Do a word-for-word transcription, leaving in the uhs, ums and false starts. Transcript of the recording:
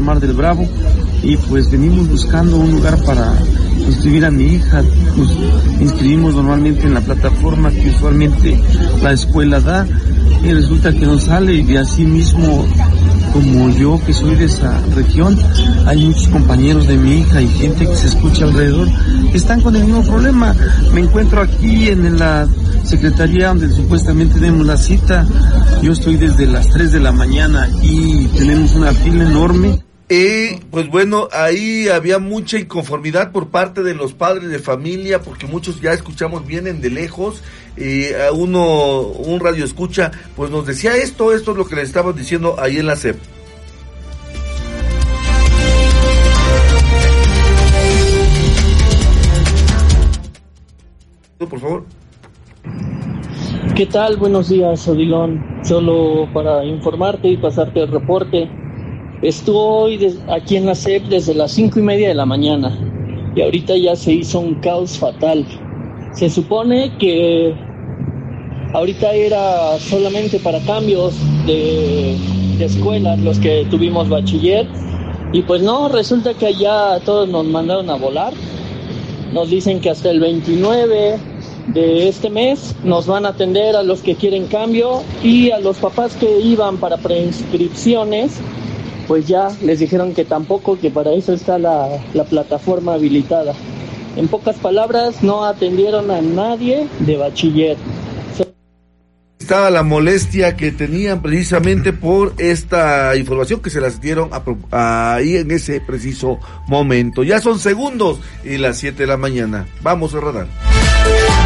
Mar del Bravo, y pues venimos buscando un lugar para inscribir a mi hija. Nos inscribimos normalmente en la plataforma que usualmente la escuela da, y resulta que no sale, y de así mismo, como yo que soy de esa región, hay muchos compañeros de mi hija y gente que se escucha alrededor que están con el mismo problema. Me encuentro aquí en la secretaría donde supuestamente tenemos la cita. Yo estoy desde las tres de la mañana y tenemos una fila enorme. Eh, pues bueno, ahí había mucha inconformidad por parte de los padres de familia, porque muchos ya escuchamos, vienen de lejos. Eh, a uno, un radio escucha, pues nos decía esto, esto es lo que le estaban diciendo ahí en la S E P. Por favor. ¿Qué tal? Buenos días, Odilon. Solo para informarte y pasarte el reporte. Estoy de, aquí en la S E P desde las cinco y media de la mañana y ahorita ya se hizo un caos fatal. Se supone que ahorita era solamente para cambios de, de escuelas los que tuvimos bachiller, y pues no, resulta que allá todos nos mandaron a volar. Nos dicen que hasta el veintinueve de este mes nos van a atender a los que quieren cambio, y a los papás que iban para preinscripciones pues ya les dijeron que tampoco, que para eso está la, la plataforma habilitada. En pocas palabras, no atendieron a nadie de bachiller. Estaba la molestia que tenían precisamente por esta información que se las dieron a, a, ahí en ese preciso momento. Ya son segundos y las siete de la mañana. Vamos a radar.